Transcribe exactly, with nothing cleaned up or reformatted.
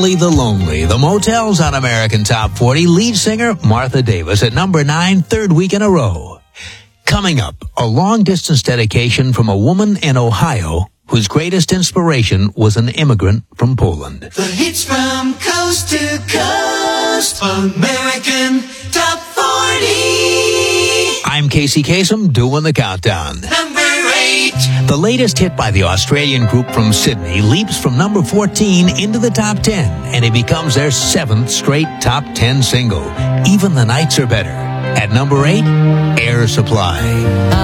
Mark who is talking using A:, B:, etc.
A: Only the Lonely, the Motels on American Top forty. Lead singer Martha Davis at number nine, third week in a row. Coming up, a long-distance dedication from a woman in Ohio whose greatest inspiration was an immigrant from Poland.
B: The hits from coast to coast, American Top forty.
A: I'm Casey Kasem, doing the countdown.
B: Number eight.
A: The latest hit by the Australian group from Sydney leaps from number fourteen into the top ten, and it becomes their seventh straight top ten single. Even the Nights Are Better. At number eight, Air Supply.